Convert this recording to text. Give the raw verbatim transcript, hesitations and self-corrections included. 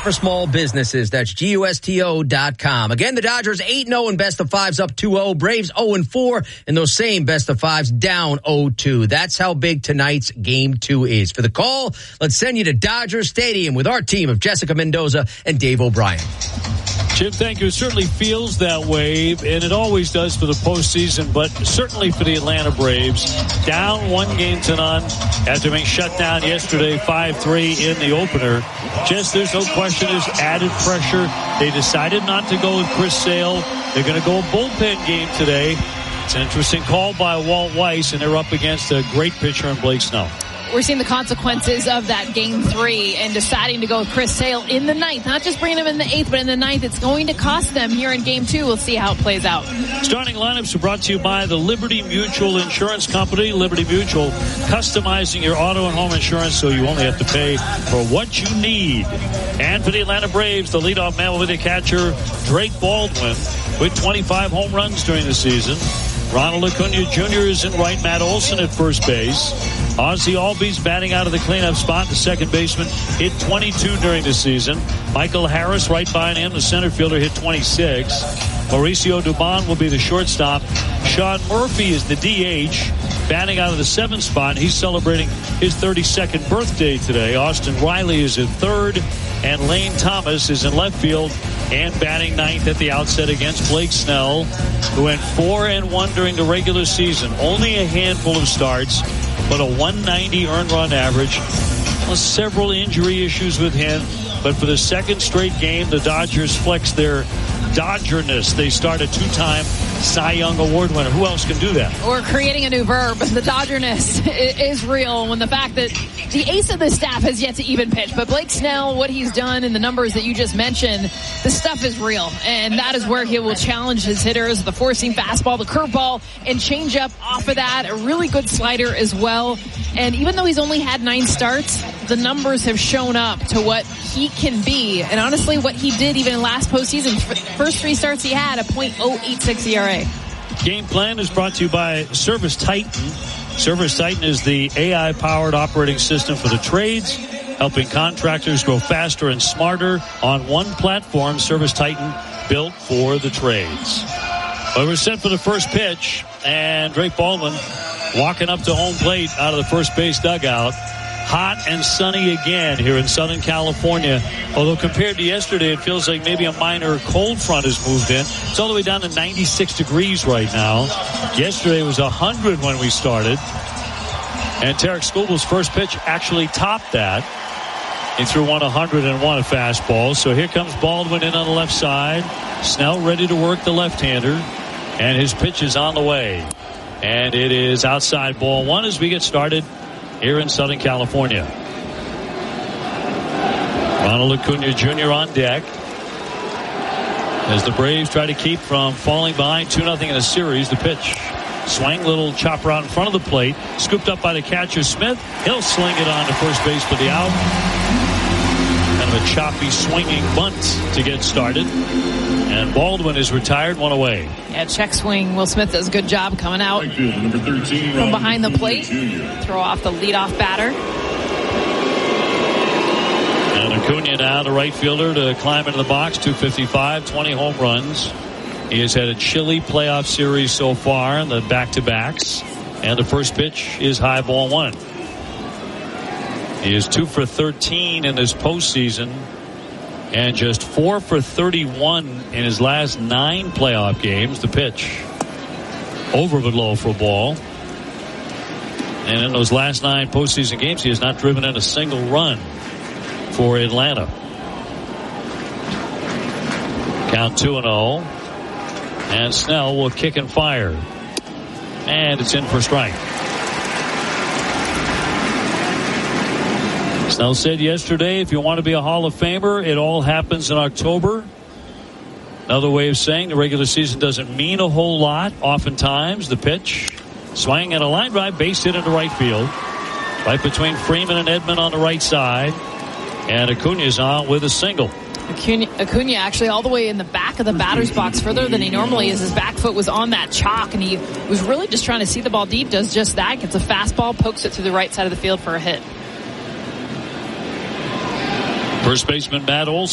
for small businesses. That's G U S T O dot com. Again, the Dodgers eight and oh in best of fives, up two oh. Braves oh and four in those same best of fives, down oh two. That's how big tonight's game two is. For the call, let's send you to Dodger Stadium with our team of Jessica Mendoza and Dave O'Brien. Jim, thank you. It certainly feels that way, and it always does for the postseason, but certainly for the Atlanta Braves. Down one game to none after being shut down yesterday, five three in the opener. Just, there's no question, there's added pressure. They decided not to go with Chris Sale. They're going to go a bullpen game today. It's an interesting call by Walt Weiss, and they're up against a great pitcher in Blake Snell. We're seeing the consequences of that game three and deciding to go with Chris Sale in the ninth. Not just bringing him in the eighth, but in the ninth. It's going to cost them here in game two. We'll see how it plays out. Starting lineups are brought to you by the Liberty Mutual Insurance Company. Liberty Mutual, customizing your auto and home insurance so you only have to pay for what you need. And for the Atlanta Braves, the leadoff man will be the catcher, Drake Baldwin, with twenty-five home runs during the season. Ronald Acuna Junior is in right. Matt Olson at first base. Ozzie Albies batting out of the cleanup spot. The second baseman hit twenty-two during the season. Michael Harris right behind him. The center fielder hit twenty-six. Mauricio Dubon will be the shortstop. Sean Murphy is the D H, batting out of the seventh spot. He's celebrating his thirty-second birthday today. Austin Riley is at third, and Lane Thomas is in left field and batting ninth at the outset against Blake Snell, who went four and one during the regular season. Only a handful of starts, but a one ninety earned run average. Well, several injury issues with him, but for the second straight game, the Dodgers flex their Dodgerness. They start a two-time Cy Young Award winner. Who else can do that? We're creating a new verb. The Dodgerness is real when the fact that the ace of the staff has yet to even pitch. But Blake Snell, what he's done and the numbers that you just mentioned, the stuff is real. And that is where he will challenge his hitters. The four-seam fastball, the curveball, and changeup off of that. A really good slider as well. And even though he's only had nine starts, the numbers have shown up to what he can be. And honestly, what he did even in last postseason, first three starts he had, a point oh eight six E R A. Game plan is brought to you by Service Titan. Service Titan is the A I-powered operating system for the trades, helping contractors grow faster and smarter on one platform. Service Titan, built for the trades. Well, we're set for the first pitch, and Drake Baldwin walking up to home plate out of the first base dugout. Hot and sunny again here in Southern California. Although compared to yesterday, it feels like maybe a minor cold front has moved in. It's all the way down to ninety-six degrees right now. Yesterday was one hundred when we started. And Tarek Skubal's first pitch actually topped that. He threw one one hundred and one a fastball. So here comes Baldwin in on the left side. Snell ready to work the left-hander. And his pitch is on the way. And it is outside ball one as we get started here in Southern California. Ronald Acuna Junior on deck as the Braves try to keep from falling behind two nothing in the series. The pitch, swing, little chopper out in front of the plate, scooped up by the catcher Smith. He'll sling it on to first base for the out. Kind of a choppy swinging bunt to get started. And Baldwin is retired, one away. Yeah, check swing. Will Smith does a good job coming out from behind the plate. Throw off the leadoff batter. And Acuna now, the right fielder, to climb into the box. two fifty-five, twenty home runs. He has had a chilly playoff series so far in the back-to-backs. And the first pitch is high, ball one. He is two for thirteen in this postseason. And just four for thirty-one in his last nine playoff games. The pitch over but low for a ball. And in those last nine postseason games, he has not driven in a single run for Atlanta. Count two and oh. And Snell will kick and fire. And it's in for strike. Snell said yesterday, if you want to be a Hall of Famer, it all happens in October. Another way of saying the regular season doesn't mean a whole lot. Oftentimes, the pitch, swing and a line drive, base hit into right field. Right between Freeman and Edman on the right side. And Acuna's on with a single. Acuna, Acuna actually all the way in the back of the batter's box, further than he normally is. His back foot was on that chalk, and he was really just trying to see the ball deep. Does just that. Gets a fastball, pokes it to the right side of the field for a hit. First baseman Matt Olson